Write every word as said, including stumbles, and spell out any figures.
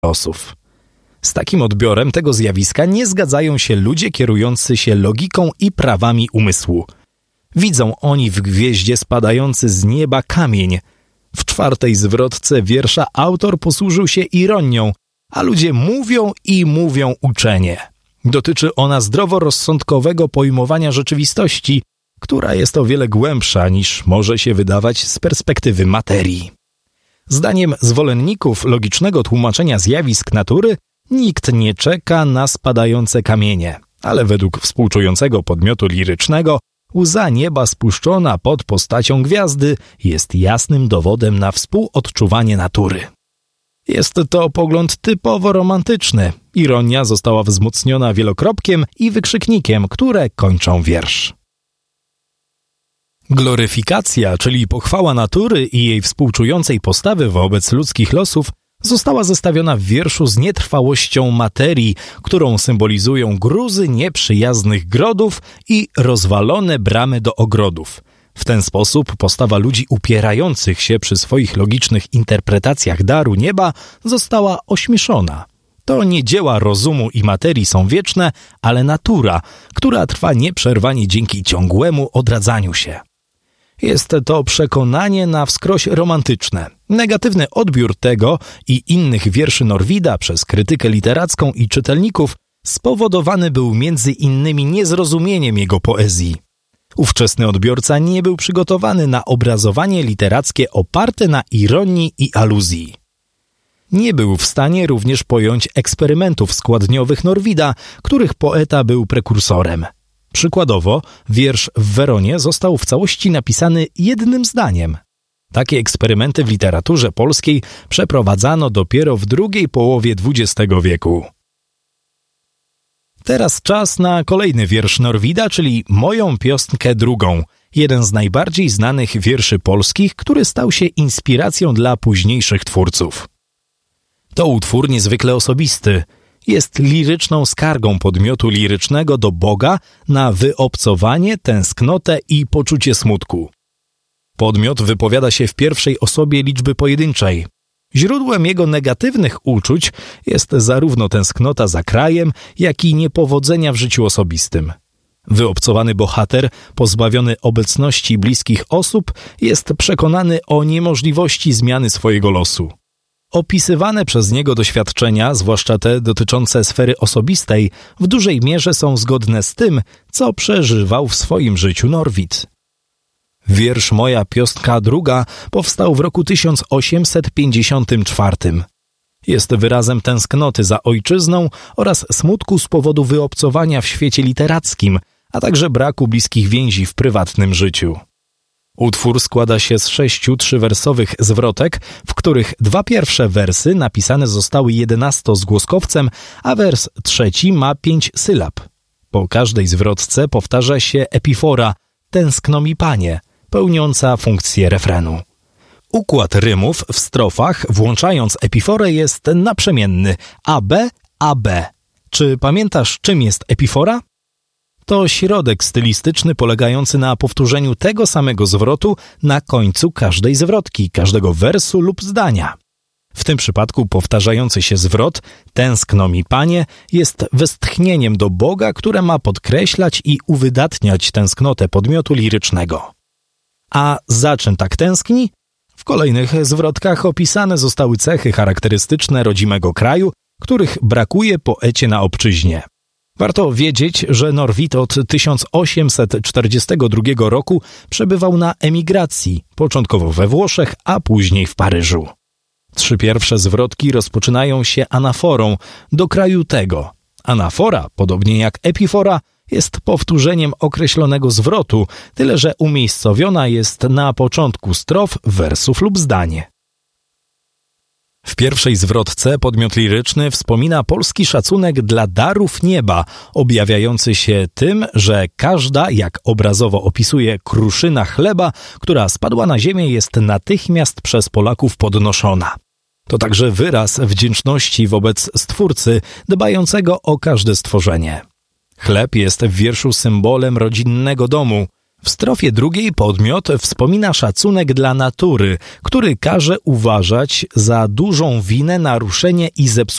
losów. Z takim odbiorem tego zjawiska nie zgadzają się ludzie kierujący się logiką i prawami umysłu. Widzą oni w gwieździe spadający z nieba kamień. W czwartej zwrotce wiersza autor posłużył się ironią, a ludzie mówią i mówią uczenie. Dotyczy ona zdroworozsądkowego pojmowania rzeczywistości, która jest o wiele głębsza niż może się wydawać z perspektywy materii. Zdaniem zwolenników logicznego tłumaczenia zjawisk natury nikt nie czeka na spadające kamienie, ale według współczującego podmiotu lirycznego łza nieba spuszczona pod postacią gwiazdy jest jasnym dowodem na współodczuwanie natury. Jest to pogląd typowo romantyczny. Ironia została wzmocniona wielokropkiem i wykrzyknikiem, które kończą wiersz. Gloryfikacja, czyli pochwała natury i jej współczującej postawy wobec ludzkich losów, została zestawiona w wierszu z nietrwałością materii, którą symbolizują gruzy nieprzyjaznych grodów i rozwalone bramy do ogrodów. W ten sposób postawa ludzi upierających się przy swoich logicznych interpretacjach daru nieba została ośmieszona. To nie dzieła rozumu i materii są wieczne, ale natura, która trwa nieprzerwanie dzięki ciągłemu odradzaniu się. Jest to przekonanie na wskroś romantyczne. Negatywny odbiór tego i innych wierszy Norwida przez krytykę literacką i czytelników spowodowany był między innymi niezrozumieniem jego poezji. Ówczesny odbiorca nie był przygotowany na obrazowanie literackie oparte na ironii i aluzji. Nie był w stanie również pojąć eksperymentów składniowych Norwida, których poeta był prekursorem. Przykładowo, wiersz w Weronie został w całości napisany jednym zdaniem. Takie eksperymenty w literaturze polskiej przeprowadzano dopiero w drugiej połowie dwudziestego wieku. Teraz czas na kolejny wiersz Norwida, czyli Moją piosnkę drugą, jeden z najbardziej znanych wierszy polskich, który stał się inspiracją dla późniejszych twórców. To utwór niezwykle osobisty. Jest liryczną skargą podmiotu lirycznego do Boga na wyobcowanie, tęsknotę i poczucie smutku. Podmiot wypowiada się w pierwszej osobie liczby pojedynczej. Źródłem jego negatywnych uczuć jest zarówno tęsknota za krajem, jak i niepowodzenia w życiu osobistym. Wyobcowany bohater, pozbawiony obecności bliskich osób, jest przekonany o niemożliwości zmiany swojego losu. Opisywane przez niego doświadczenia, zwłaszcza te dotyczące sfery osobistej, w dużej mierze są zgodne z tym, co przeżywał w swoim życiu Norwid. Wiersz Moja piosnka druga powstał w roku tysiąc osiemset pięćdziesiątym czwartym. Jest wyrazem tęsknoty za ojczyzną oraz smutku z powodu wyobcowania w świecie literackim, a także braku bliskich więzi w prywatnym życiu. Utwór składa się z sześciu trzywersowych zwrotek, w których dwa pierwsze wersy napisane zostały jedenastozgłoskowcem, a wers trzeci ma pięć sylab. Po każdej zwrotce powtarza się epifora „Tęskno mi panie”, pełniąca funkcję refrenu. Układ rymów w strofach, włączając epiforę, jest naprzemienny A B A B. Czy pamiętasz, czym jest epifora? To środek stylistyczny polegający na powtórzeniu tego samego zwrotu na końcu każdej zwrotki, każdego wersu lub zdania. W tym przypadku powtarzający się zwrot „Tęskno mi panie” jest westchnieniem do Boga, które ma podkreślać i uwydatniać tęsknotę podmiotu lirycznego. A za czym tak tęskni? W kolejnych zwrotkach opisane zostały cechy charakterystyczne rodzimego kraju, których brakuje poecie na obczyźnie. Warto wiedzieć, że Norwid od tysiąc osiemset czterdziestego drugiego roku przebywał na emigracji, początkowo we Włoszech, a później w Paryżu. Trzy pierwsze zwrotki rozpoczynają się anaforą do kraju tego. Anafora, podobnie jak epifora, jest powtórzeniem określonego zwrotu, tyle że umiejscowiona jest na początku strof, wersów lub zdanie. W pierwszej zwrotce podmiot liryczny wspomina polski szacunek dla darów nieba, objawiający się tym, że każda, jak obrazowo opisuje, kruszyna chleba, która spadła na ziemię, jest natychmiast przez Polaków podnoszona. To także wyraz wdzięczności wobec Stwórcy, dbającego o każde stworzenie. Chleb jest w wierszu symbolem rodzinnego domu. W strofie drugiej podmiot wspomina szacunek dla natury, który każe uważać za dużą winę naruszenie i zepsucie